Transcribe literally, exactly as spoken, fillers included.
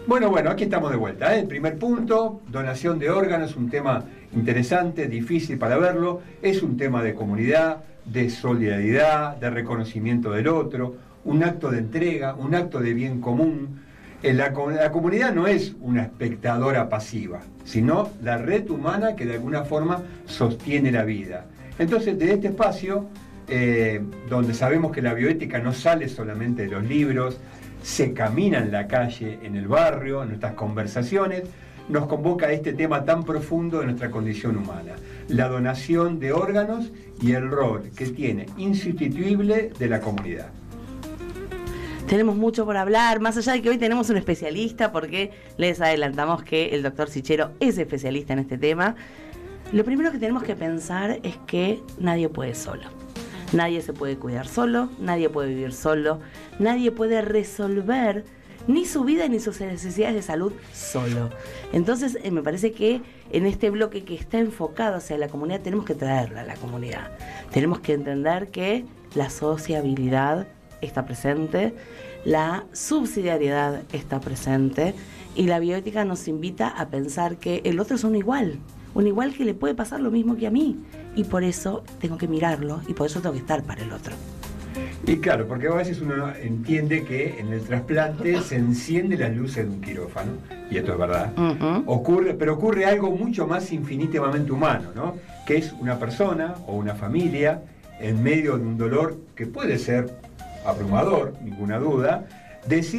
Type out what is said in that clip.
Bueno, bueno, aquí estamos de vuelta, ¿eh? El primer punto, donación de órganos, un tema interesante, difícil para verlo, es un tema de comunidad, de solidaridad, de reconocimiento del otro, un acto de entrega, un acto de bien común. En la, la comunidad no es una espectadora pasiva, sino la red humana que de alguna forma sostiene la vida. Entonces, de este espacio, eh, donde sabemos que la bioética no sale solamente de los libros, se camina en la calle, en el barrio, en nuestras conversaciones, nos convoca a este tema tan profundo de nuestra condición humana, la donación de órganos y el rol que tiene insustituible de la comunidad. Tenemos mucho por hablar, más allá de que hoy tenemos un especialista, porque les adelantamos que el doctor Sichero es especialista en este tema. Lo primero que tenemos que pensar es que nadie puede solo. Nadie se puede cuidar solo, nadie puede vivir solo, nadie puede resolver ni su vida ni sus necesidades de salud solo. Entonces eh, me parece que en este bloque que está enfocado hacia la comunidad tenemos que traerla a la comunidad. Tenemos que entender que la sociabilidad está presente, la subsidiariedad está presente y la bioética nos invita a pensar que el otro es un igual. Un igual que le puede pasar lo mismo que a mí. Y por eso tengo que mirarlo y por eso tengo que estar para el otro. Y claro, porque a veces uno entiende que en el trasplante se encienden las luces de un quirófano, y esto es verdad, uh-huh. ocurre, pero ocurre algo mucho más infinitamente humano, ¿no? Que es una persona o una familia en medio de un dolor que puede ser abrumador, ninguna duda, decide